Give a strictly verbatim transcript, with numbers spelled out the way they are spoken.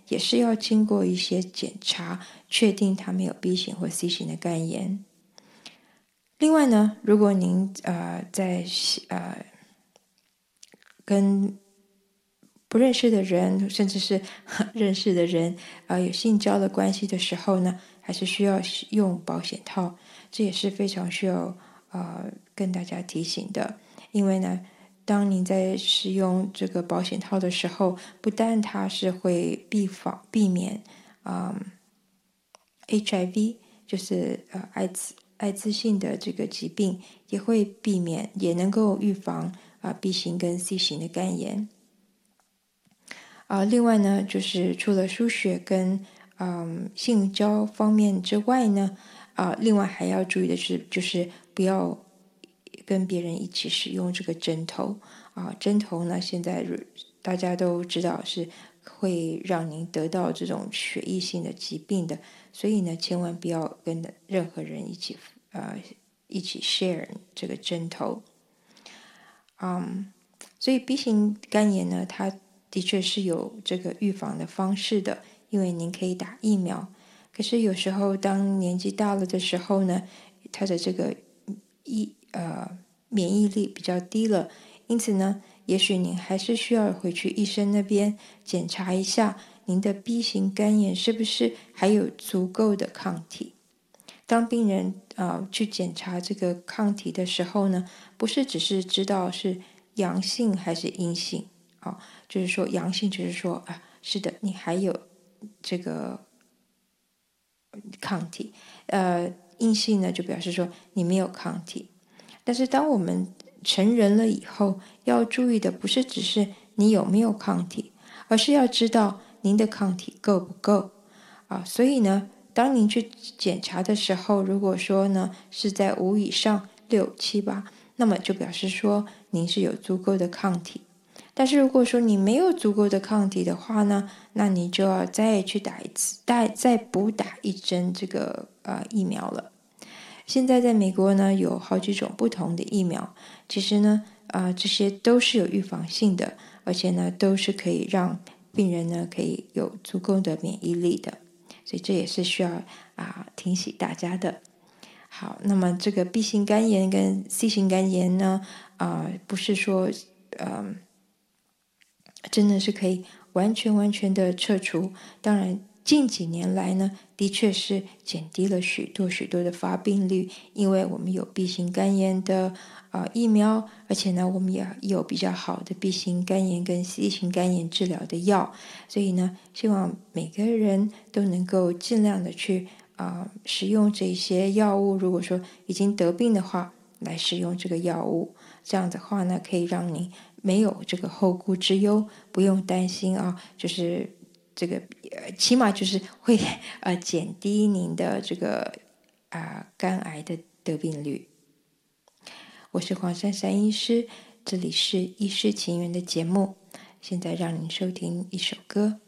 也是要经过一些检查，确定它没有 B 型或 C 型的肝炎。另外呢，如果您呃在呃跟不认识的人，甚至是认识的人啊、呃、有性交的关系的时候呢，还是需要用保险套，这也是非常需要呃跟大家提醒的。因为呢，当您在使用这个保险套的时候，不但它是会避防避免啊、呃、H I V， 就是呃艾滋艾滋性的这个疾病，也会避免，也能够预防啊、呃、B 型跟 C 型的肝炎。啊、呃，另外呢，就是除了输血跟嗯性交方面之外呢，啊、呃，另外还要注意的是，就是不要跟别人一起使用这个针头啊、呃，针头呢，现在大家都知道是会让您得到这种血液性的疾病的，所以呢，千万不要跟任何人一起呃一起 share 这个针头。嗯，所以 B 型肝炎呢，它的确是有这个预防的方式的，因为您可以打疫苗。可是有时候当年纪大了的时候呢，它的这个疫呃免疫力比较低了，因此呢，也许您还是需要回去医生那边检查一下您的 B 型肝炎是不是还有足够的抗体。当病人啊、呃、去检查这个抗体的时候呢，不是只是知道是阳性还是阴性啊、哦，就是说阳性就是说啊，是的，你还有这个抗体，呃，阴性呢就表示说你没有抗体。但是当我们成人了以后，要注意的不是只是你有没有抗体，而是要知道您的抗体够不够啊。所以呢，当您去检查的时候，如果说呢是在五以上、六、七、八，那么就表示说您是有足够的抗体。但是如果说你没有足够的抗体的话呢，那你就要再去打一次，再再补打一针这个呃疫苗了。现在在美国呢，有好几种不同的疫苗，其实呢，啊、呃，这些都是有预防性的，而且呢，都是可以让病人呢可以有足够的免疫力的，所以这也是需要啊、呃、提醒大家的。好，那么这个 B 型肝炎跟 C 型肝炎呢，啊、呃，不是说，嗯、呃，真的是可以完全完全的撤除。当然，近几年来呢，的确是减低了许多许多的发病率，因为我们有 B 型肝炎的啊、呃、疫苗，而且呢，我们也有比较好的 B 型肝炎跟 C 型肝炎治疗的药，所以呢，希望每个人都能够尽量的去啊、呃、使用这些药物。如果说已经得病的话，来使用这个药物，这样的话呢，可以让您没有这个后顾之忧，不用担心啊，就是这个呃，起码就是会呃减低您的这个啊、呃、肝癌的得病率。我是黄珊珊医师，这里是医师情缘的节目，现在让您收听一首歌。